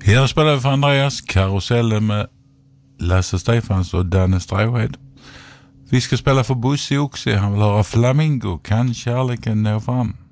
Här spelar vi för Andreas, Karusellen med Lasse Stefans och Danne Stråhed. Vi ska spela för Bosse också, han vill höra Flamingo, kan kärleken nå fram.